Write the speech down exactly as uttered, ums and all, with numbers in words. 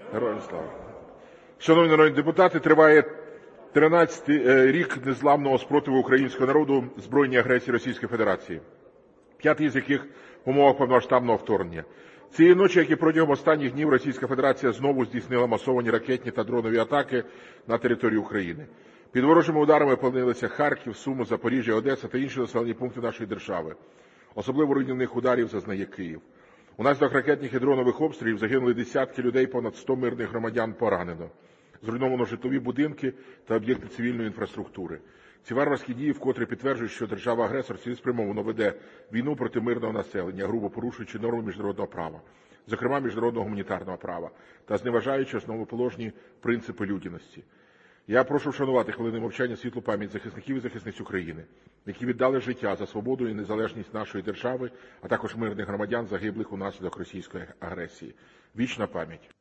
Героям слава. Шановні народні депутати, триває тринадцятий рік незламного спротиву українського народу збройній агресії Російської Федерації, п'ятий з яких в умовах повномасштабного вторгнення. Цієї ночі, як і протягом останніх днів, Російська Федерація знову здійснила масовані ракетні та дронові атаки на територію України. Під ворожими ударами опинилися Харків, Суми, Запоріжжя, Одеса та інші населені пункти нашої держави. Особливо руйнівних ударів зазнає Київ. Унаслідок ракетних і дронових обстрілів загинули десятки людей, понад сто мирних громадян поранено. Зруйновано житлові будинки та об'єкти цивільної інфраструктури. Ці варварські дії вкотре підтверджують, що держава-агресор цілеспрямовано веде війну проти мирного населення, грубо порушуючи норми міжнародного права, зокрема міжнародного гуманітарного права, та зневажаючи основоположні принципи людяності. Я прошу вшанувати хвилиною мовчання світлу пам'ять захисників і захисниць України, які віддали життя за свободу і незалежність нашої держави, а також мирних громадян, загиблих унаслідок російської агресії. Вічна пам'ять.